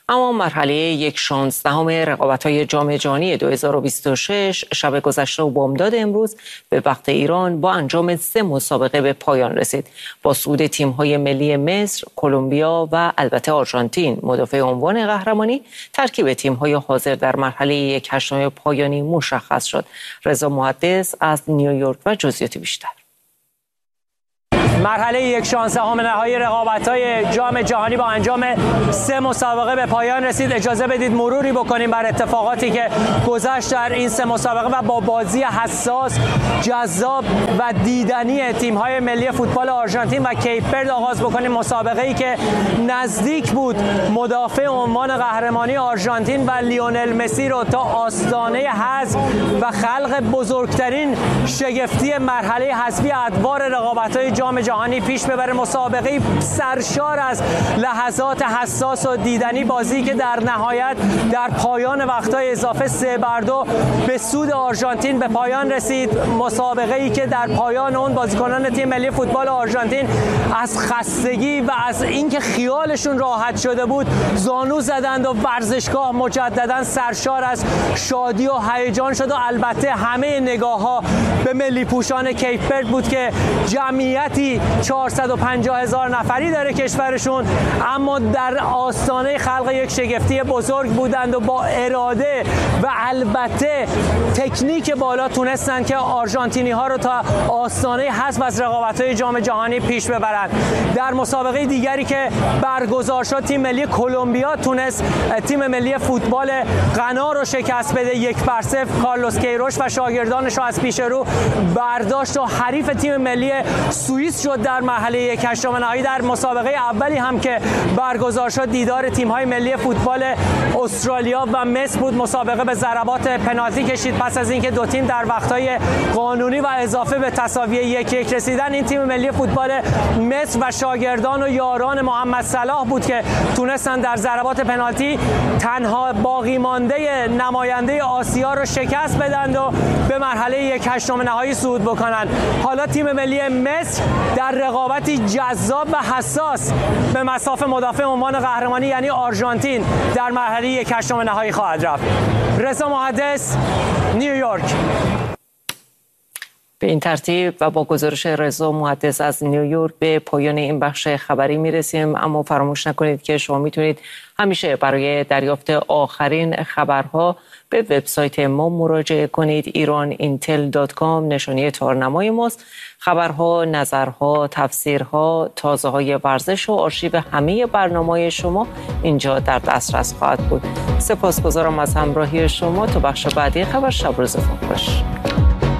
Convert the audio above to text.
اما مرحله 1/16 رقابت‌های جام جهانی 2026 شب گذشته و بامداد امروز به وقت ایران با انجام 3 مسابقه به پایان رسید. با صعود تیم‌های ملی مصر، کلمبیا و البته آرژانتین مدافع عنوان قهرمانی، ترکیب تیم‌های حاضر در مرحله 1/8 پایانی مشخص شد. رضا محدث از نیویورک و جزئیات بیشتر. مرحله 1/16 نهایی رقابت‌های جام جهانی با انجام 3 مسابقه به پایان رسید. اجازه بدید مروری بکنیم بر اتفاقاتی که گذشت در این 3 مسابقه و با بازی حساس، جذاب و دیدنی تیم‌های ملی فوتبال آرژانتین و کیپ ورد آغاز بکنیم. مسابقه‌ای که نزدیک بود مدافع عنوان قهرمانی آرژانتین و لیونل مسی رو تا آستانه حذف و خلق بزرگترین شگفتی مرحله حذفی ادوار رقابت‌های جام جهانی پیش ببره. مسابقه سرشار از لحظات حساس و دیدنی، بازی که در نهایت در پایان وقت‌های اضافه 3-2 به سود آرژانتین به پایان رسید. مسابقه‌ای که در پایان اون بازیکنان تیم ملی فوتبال آرژانتین از خستگی و از اینکه خیالشون راحت شده بود زانو زدند و ورزشگاه مجددا سرشار از شادی و هیجان شد و البته همه نگاه‌ها به ملی پوشان کیپ ورد بود که جمعیتی 450,000 نفری داره کشورشون، اما در آستانه خلق یک شگفتی بزرگ بودند و با اراده و البته تکنیک بالا تونستند که آرژانتینی ها رو تا آستانه حذف از رقابت‌های جام جهانی پیش ببرند. در مسابقه دیگری که برگزار شد تیم ملی کلمبیا تونست تیم ملی فوتبال غنا رو شکست بده. 1-0 کارلوس کیروش و شاگردانش رو از پیش رو برداشت و حریف تیم ملی سوئیس شد در مرحله 1/8 نهایی. در مسابقه اولی هم که برگزار شد دیدار تیم‌های ملی فوتبال استرالیا و مصر بود. مسابقه به ضربات پنالتی کشید پس از اینکه دو تیم در وقت‌های قانونی و اضافه به تساوی 1-1 رسیدن. این تیم ملی فوتبال مصر و شاگردان و یاران محمد صلاح بود که تونستن در ضربات پنالتی تنها باقی مانده نماینده آسیا رو شکست بدن و به مرحله 1/8 نهایی صعود بکنن. حالا تیم ملی مصر در رقابتی جذاب و حساس به مصاف مدافع عنوان قهرمانی یعنی آرژانتین در مرحله 1/8 نهایی خواهد رفت. رضا محدث، نیویورک. به این ترتیب و با گزارش رضا محدث از نیویورک به پایان این بخش خبری میرسیم، اما فراموش نکنید که شما میتونید همیشه برای دریافت آخرین خبرها به وبسایت ما مراجعه کنید. iran.intel.com نشانی تارنمای ماست. خبرها، نظرها، تفسیرها، تازه‌های ورزش و آرشیو همه برنامه‌های شما اینجا در دسترس خواهد بود. سپاسگزارم از همراهی شما. تا بخش بعدی خبر، شب روزتون خوش.